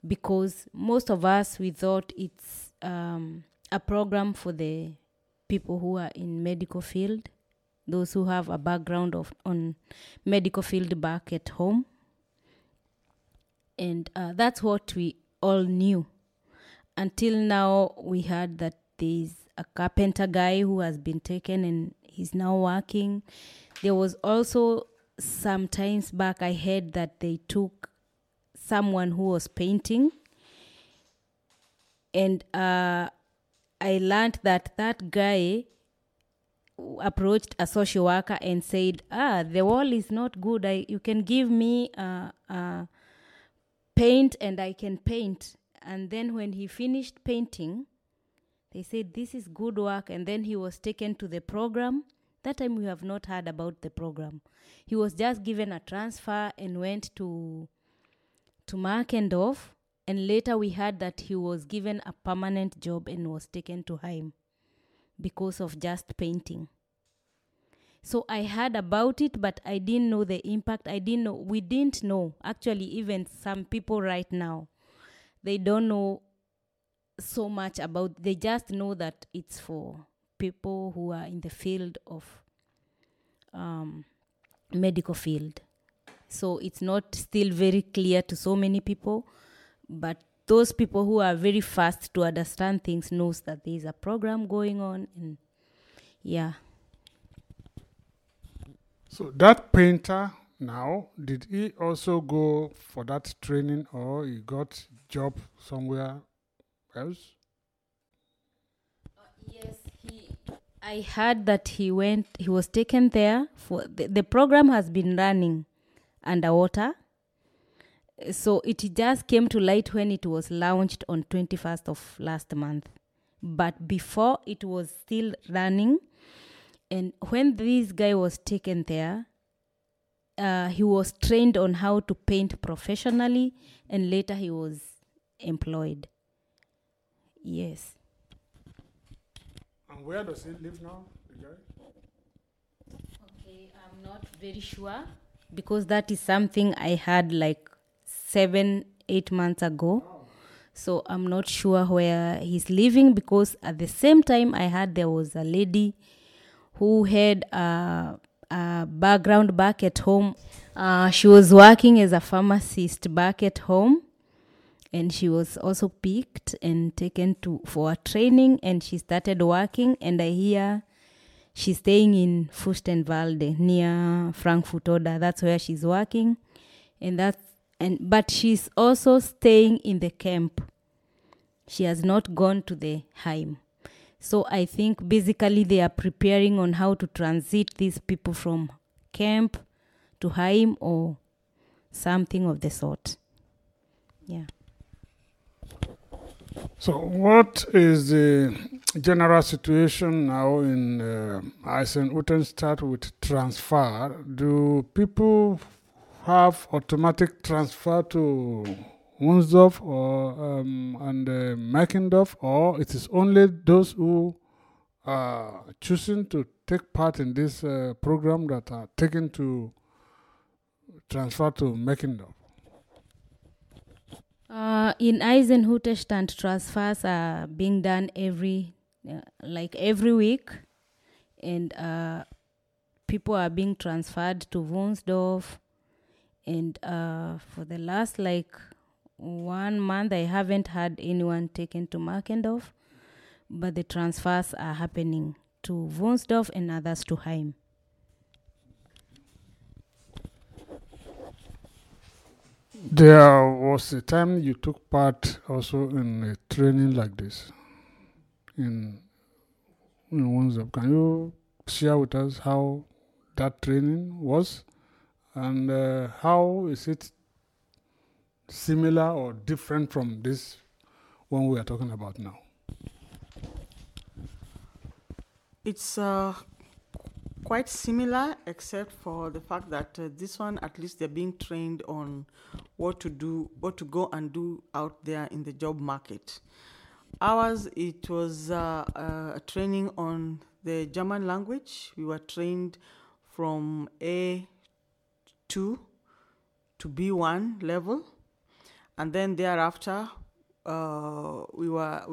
because most of us, we thought it's a program for the people who are in medical field, those who have a background on medical field back at home. And that's what we all knew. Until now, we heard that there's a carpenter guy who has been taken and he's now working. There was also some times back I heard that they took someone who was painting. And I learned that guy approached a social worker and said, the wall is not good. You can give me paint and I can paint. And then when he finished painting, they said, this is good work. And then he was taken to the program. That time we have not heard about the program. He was just given a transfer and went to Markendorf. And later we heard that he was given a permanent job and was taken to Heim because of just painting. So I heard about it, but I didn't know the impact. We didn't know. Actually, even some people right now, they don't know so much about, they just know that it's for people who are in the field of medical field. So it's not still very clear to so many people, but those people who are very fast to understand things knows that there is a program going on. And yeah. So that painter now, did he also go for that training, or he got job somewhere else? Yes, I heard that he was taken there for, the program has been running underwater. So it just came to light when it was launched on 21st of last month. But before, it was still running. And when this guy was taken there, he was trained on how to paint professionally, and later he was employed. Yes. And where does he live now, the guy? Okay, I'm not very sure, because that is something I had like 7-8 months ago. Oh. So I'm not sure where he's living, because at the same time I heard there was a lady who had a background back at home. She was working as a pharmacist back at home, and she was also picked and taken for a training, and she started working, and I hear she's staying in Fürstenwalde near Frankfurt Oder. That's where she's working, but she's also staying in the camp. She has not gone to the Heim. So I think basically they are preparing on how to transit these people from camp to Heim or something of the sort. Yeah. So what is the general situation now in Eisenhüttenstadt with transfer? Do people have automatic transfer to Wunsdorf or and Markendorf, or it is only those who are choosing to take part in this program that are taken to transfer to Markendorf? In Eisenhüttenstadt, transfers are being done every week, and people are being transferred to Wunsdorf. And for the last 1 month, I haven't had anyone taken to Markendorf, but the transfers are happening to Wunsdorf and others to Heim. There was a time you took part also in a training like this in Wunsdorf. Can you share with us how that training was, and how is it similar or different from this one we are talking about now? It's quite similar, except for the fact that this one, at least they're being trained on what to go and do out there in the job market. Ours, it was a training on the German language. We were trained from A2 to B1 level. and then thereafter, we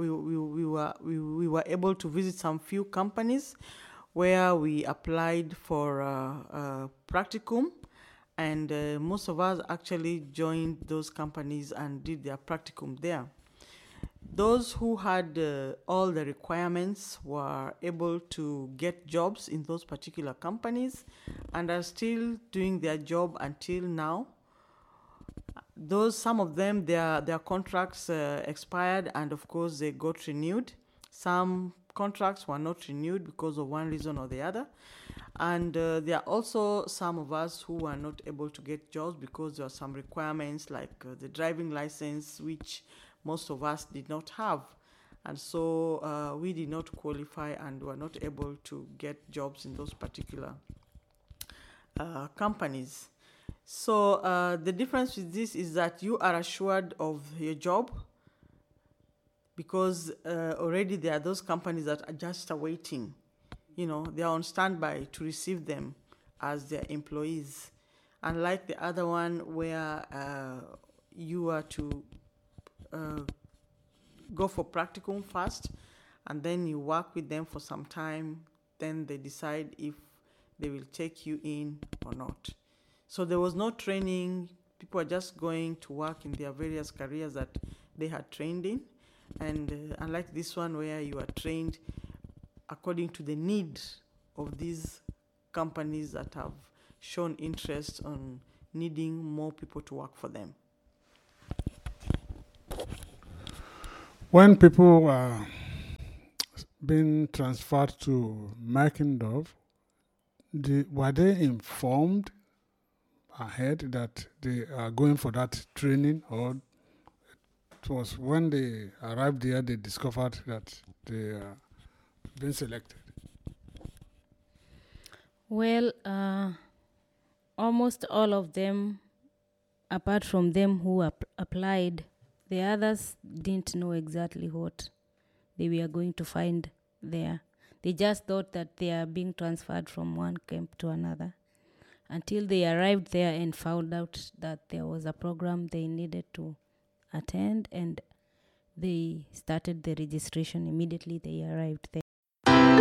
were able to visit some few companies where we applied for practicum, and most of us actually joined those companies and did their practicum there. Those who had all the requirements were able to get jobs in those particular companies and are still doing their job until now. Some of them, their contracts expired, and of course they got renewed. Some contracts were not renewed because of one reason or the other. And there are also some of us who were not able to get jobs because there are some requirements like the driving license, which most of us did not have. And so we did not qualify and were not able to get jobs in those particular companies. So the difference with this is that you are assured of your job because already there are those companies that are just awaiting. You know, they are on standby to receive them as their employees. Unlike the other one where you are to go for practicum first, and then you work with them for some time, then they decide if they will take you in or not. So there was no training. People are just going to work in their various careers that they had trained in. And unlike this one where you are trained according to the need of these companies that have shown interest on needing more people to work for them. When people are being transferred to Mackendorf, were they informed ahead that they are going for that training, or it was when they arrived there they discovered that they are being selected? Well, almost all of them, apart from them who applied, the others didn't know exactly what they were going to find there. They just thought that they are being transferred from one camp to another until they arrived there and found out that there was a program they needed to attend, and they started the registration immediately they arrived there.